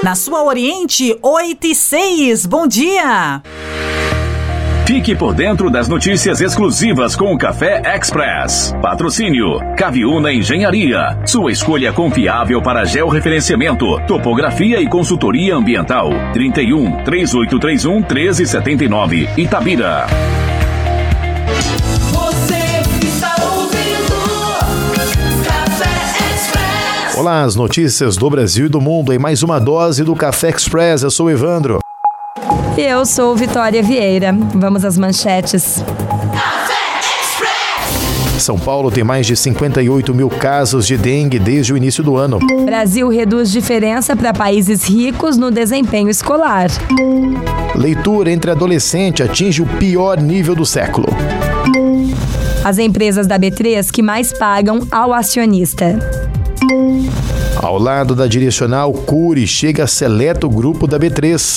Na sua Oriente, 8:06. Bom dia! Fique por dentro das notícias exclusivas com o Café Express. Patrocínio Caviuna Engenharia. Sua escolha confiável para georreferenciamento, topografia e consultoria ambiental. 31-3831-1379. Itabira. Olá, as notícias do Brasil e do mundo em mais uma dose do Café Express. Eu sou o Evandro. E eu sou Vitória Vieira. Vamos às manchetes. São Paulo tem mais de 58 mil casos de dengue desde o início do ano. Brasil reduz diferença para países ricos no desempenho escolar. Leitura entre adolescente atinge o pior nível do século. As empresas da B3 que mais pagam ao acionista. Ao lado da Direcional, Cury chega seleto grupo da B3.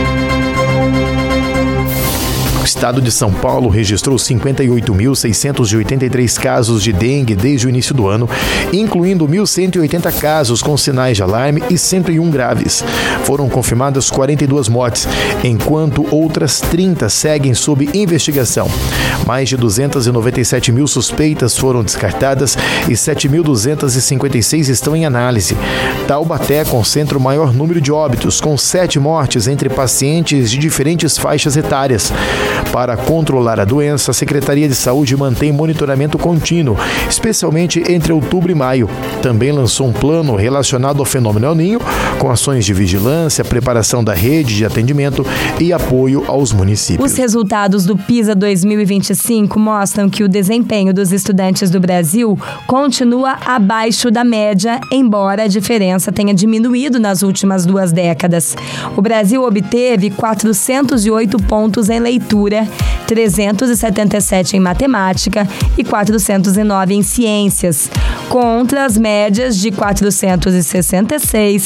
O estado de São Paulo registrou 58.683 casos de dengue desde o início do ano, incluindo 1.180 casos com sinais de alarme e 101 graves. Foram confirmadas 42 mortes, enquanto outras 30 seguem sob investigação. Mais de 297 mil suspeitas foram descartadas e 7.256 estão em análise. Taubaté concentra o maior número de óbitos, com 7 mortes entre pacientes de diferentes faixas etárias. Para controlar a doença, a Secretaria de Saúde mantém monitoramento contínuo, especialmente entre outubro e maio. Também lançou um plano relacionado ao fenômeno El Niño, com ações de vigilância, preparação da rede de atendimento e apoio aos municípios. Os resultados do PISA 2025 mostram que o desempenho dos estudantes do Brasil continua abaixo da média, embora a diferença tenha diminuído nas últimas 2 décadas. O Brasil obteve 408 pontos em leitura, 377 em matemática e 409 em ciências, contra as médias de 466,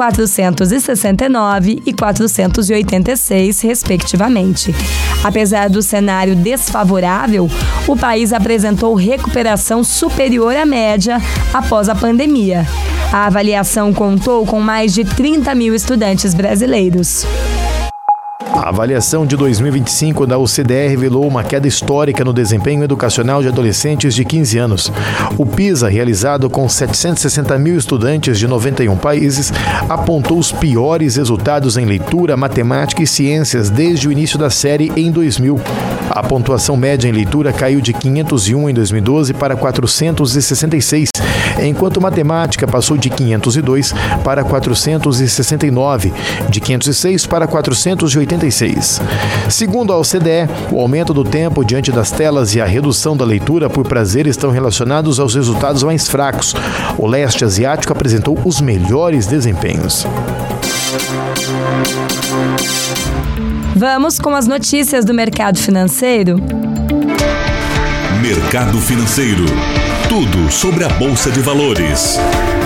469 e 486, respectivamente. Apesar do cenário desfavorável, o país apresentou recuperação superior à média após a pandemia. A avaliação contou com mais de 30 mil estudantes brasileiros. A avaliação de 2025 da OCDE revelou uma queda histórica no desempenho educacional de adolescentes de 15 anos. O PISA, realizado com 760 mil estudantes de 91 países, apontou os piores resultados em leitura, matemática e ciências desde o início da série em 2000. A pontuação média em leitura caiu de 501 em 2012 para 466, enquanto matemática passou de 502 para 469, de 506 para 486. Segundo a OCDE, o aumento do tempo diante das telas e a redução da leitura por prazer estão relacionados aos resultados mais fracos. O leste asiático apresentou os melhores desempenhos. Vamos com as notícias do mercado financeiro. Mercado financeiro. Tudo sobre a Bolsa de Valores.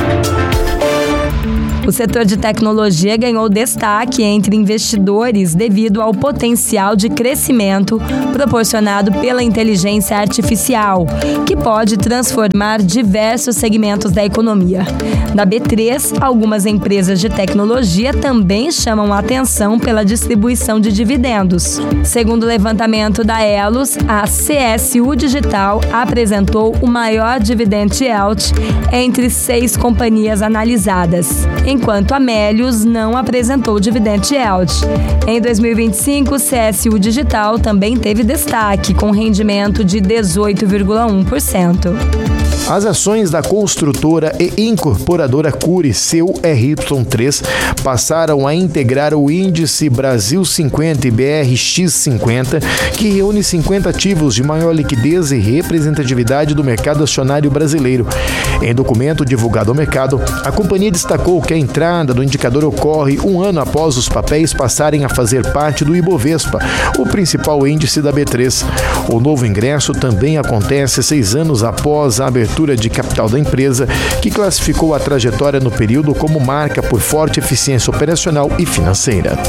O setor de tecnologia ganhou destaque entre investidores devido ao potencial de crescimento proporcionado pela inteligência artificial, que pode transformar diversos segmentos da economia. Na B3, algumas empresas de tecnologia também chamam a atenção pela distribuição de dividendos. Segundo o levantamento da Elos, a CSU Digital apresentou o maior dividend yield entre 6 companhias analisadas, enquanto a Melius não apresentou dividend yield. Em 2025, o CSU Digital também teve destaque, com rendimento de 18,1%. As ações da construtora e incorporadora Cury, CURY3, passaram a integrar o índice Brasil 50 e BRX 50, que reúne 50 ativos de maior liquidez e representatividade do mercado acionário brasileiro. Em documento divulgado ao mercado, a companhia destacou que a entrada do indicador ocorre um ano após os papéis passarem a fazer parte do Ibovespa, o principal índice da B3. O novo ingresso também acontece 6 anos após a abertura de capital da empresa, que classificou a trajetória no período como marca por forte eficiência operacional e financeira.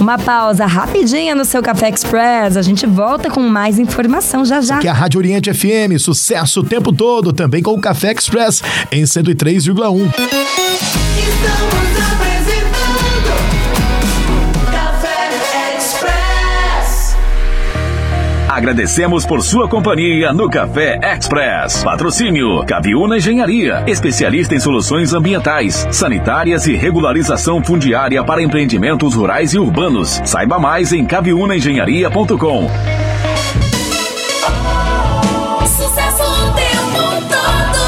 uma pausa rapidinha no seu Café Express. A gente volta com mais informação já já. Aqui é a Rádio Oriente FM, sucesso o tempo todo, também com o Café Express em 103,1. Estamos apresentando Café Express. Agradecemos por sua companhia no Café Express. Patrocínio Caviúna Engenharia, especialista em soluções ambientais, sanitárias e regularização fundiária para empreendimentos rurais e urbanos. Saiba mais em caviunaengenharia.com. Sucesso o tempo todo.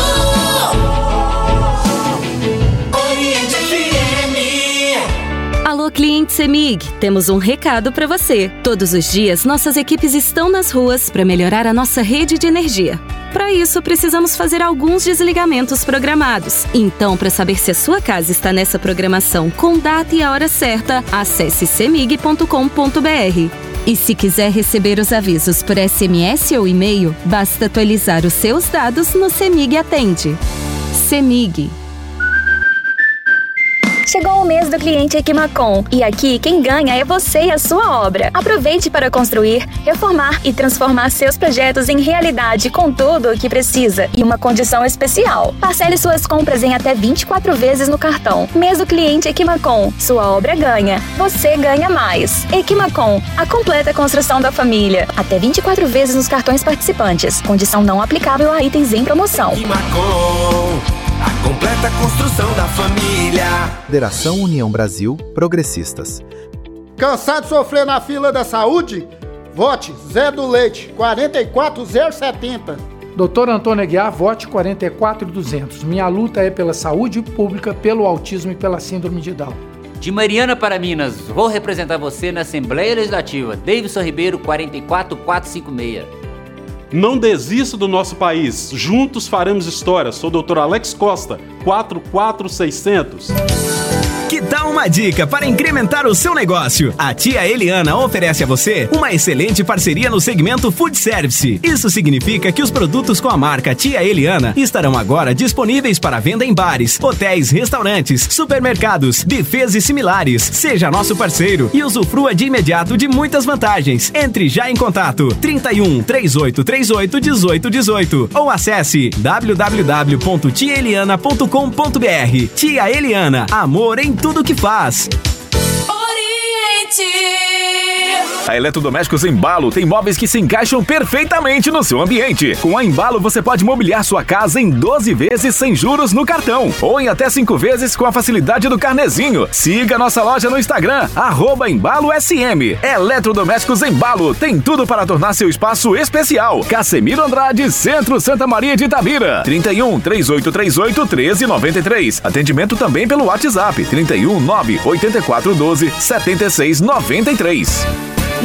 Oriente FM. Alô, cliente CEMIG, temos um recado para você. Todos os dias, nossas equipes estão nas ruas para melhorar a nossa rede de energia. Para isso, precisamos fazer alguns desligamentos programados. Então, para saber se a sua casa está nessa programação com data e a hora certa, acesse cemig.com.br. E se quiser receber os avisos por SMS ou e-mail, basta atualizar os seus dados no CEMIG Atende. CEMIG. Chegou o mês do cliente Equimacom e aqui quem ganha é você e a sua obra. Aproveite para construir, reformar e transformar seus projetos em realidade com tudo o que precisa e uma condição especial. Parcele suas compras em até 24 vezes no cartão. Mês do cliente Equimacom. Sua obra ganha. Você ganha mais. Equimacom, a completa construção da família. Até 24 vezes nos cartões participantes. Condição não aplicável a itens em promoção. Equimacom, a completa construção da família. Federação União Brasil Progressistas. Cansado de sofrer na fila da saúde? Vote Zé do Leite, 44070. Doutor Antônio Aguiar, vote 44200. Minha luta é pela saúde pública, pelo autismo e pela síndrome de Down. De Mariana para Minas, vou representar você na Assembleia Legislativa. Davidson Ribeiro, 44456. Não desista do nosso país. Juntos faremos história. Sou o Dr. Alex Costa, 44600. Que tal uma dica para incrementar o seu negócio? A Tia Eliana oferece a você uma excelente parceria no segmento Food Service. Isso significa que os produtos com a marca Tia Eliana estarão agora disponíveis para venda em bares, hotéis, restaurantes, supermercados, buffets e similares. Seja nosso parceiro e usufrua de imediato de muitas vantagens. Entre já em contato 31 3838 1818 ou acesse www.tiaeliana.com.br. Tia Eliana, amor em tudo que faz. Oriente. A Eletrodomésticos Embalo tem móveis que se encaixam perfeitamente no seu ambiente. Com a Embalo você pode mobiliar sua casa em 12 vezes sem juros no cartão ou em até 5 vezes com a facilidade do carnezinho. Siga nossa loja no Instagram, @EmbaloSM. Eletrodomésticos Embalo tem tudo para tornar seu espaço especial. Casemiro Andrade, Centro Santa Maria de Itabira. 31 3838 1393. Atendimento também pelo WhatsApp 31 98412 7693.